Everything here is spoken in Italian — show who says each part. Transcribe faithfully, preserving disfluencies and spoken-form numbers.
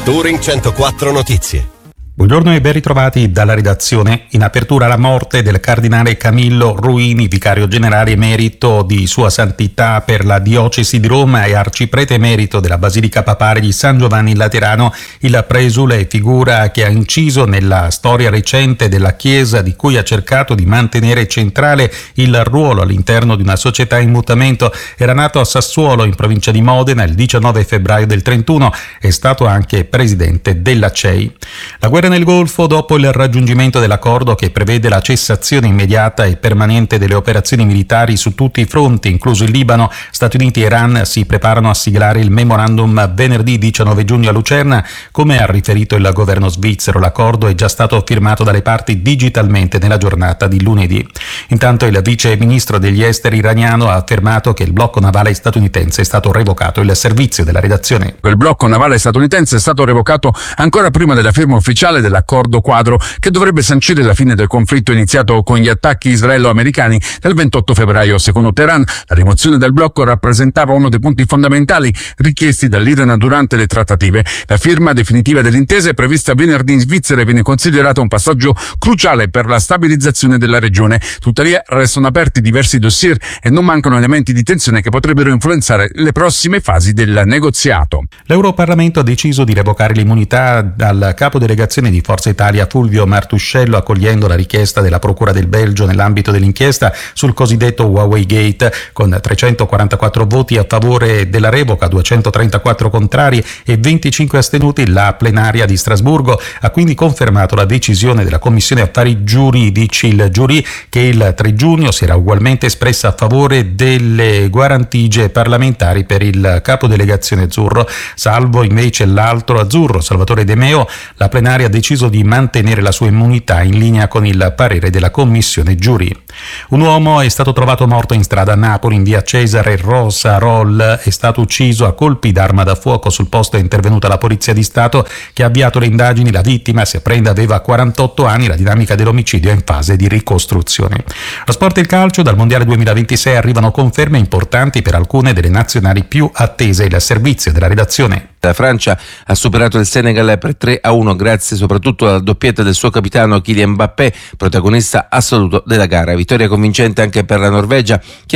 Speaker 1: Touring centoquattro Notizie.
Speaker 2: Buongiorno e ben ritrovati dalla redazione. In apertura la morte del cardinale Camillo Ruini, vicario generale emerito di Sua Santità per la diocesi di Roma e arciprete emerito della Basilica Papale di San Giovanni in Laterano, il presule, figura che ha inciso nella storia recente della Chiesa, di cui ha cercato di mantenere centrale il ruolo all'interno di una società in mutamento. Era nato a Sassuolo, in provincia di Modena, il diciannove febbraio del trentuno, è stato anche presidente della C E I. La guerra nel Golfo, dopo il raggiungimento dell'accordo che prevede la cessazione immediata e permanente delle operazioni militari su tutti i fronti, incluso il Libano, Stati Uniti e Iran si preparano a siglare il memorandum venerdì diciannove giugno a Lucerna. Come ha riferito il governo svizzero, l'accordo è già stato firmato dalle parti digitalmente nella giornata di lunedì. Intanto il vice ministro degli esteri iraniano ha affermato che il blocco navale statunitense è stato revocato. Il servizio della redazione.
Speaker 3: Il blocco navale statunitense è stato revocato ancora prima della firma ufficiale dell'accordo quadro che dovrebbe sancire la fine del conflitto iniziato con gli attacchi israelo-americani del ventotto febbraio. Secondo Teheran, la rimozione del blocco rappresentava uno dei punti fondamentali richiesti dall'Iran durante le trattative. La firma definitiva dell'intesa è prevista venerdì in Svizzera e viene considerata un passaggio cruciale per la stabilizzazione della regione. Tuttavia restano aperti diversi dossier e non mancano elementi di tensione che potrebbero influenzare le prossime fasi del negoziato.
Speaker 2: L'Europarlamento ha deciso di revocare l'immunità dal capo delegazione di Forza Italia Fulvio Martuscello, accogliendo la richiesta della Procura del Belgio nell'ambito dell'inchiesta sul cosiddetto Huawei Gate. Con trecentoquarantaquattro voti a favore della revoca, duecentotrentaquattro contrari e venticinque astenuti, la plenaria di Strasburgo ha quindi confermato la decisione della Commissione Affari Giuridici, il giurì, che il tre giugno si era ugualmente espressa a favore delle guarentigie parlamentari per il capodelegazione azzurro. Salvo invece l'altro azzurro, Salvatore De Meo, la plenaria ha deciso di mantenere la sua immunità in linea con il parere della commissione giurì. Un uomo è stato trovato morto in strada a Napoli, in via Cesare Rosa Roll. È stato ucciso a colpi d'arma da fuoco. Sul posto è intervenuta la Polizia di Stato, che ha avviato le indagini. La vittima, si apprende, aveva quarantotto anni. La dinamica dell'omicidio è in fase di ricostruzione. Lo sport e il calcio. Dal Mondiale duemilaventisei arrivano conferme importanti per alcune delle nazionali più attese. Il servizio della redazione.
Speaker 4: La Francia ha superato il Senegal per tre a uno grazie soprattutto alla doppietta del suo capitano Kylian Mbappé, protagonista assoluto della gara. Vittoria convincente anche per la Norvegia, che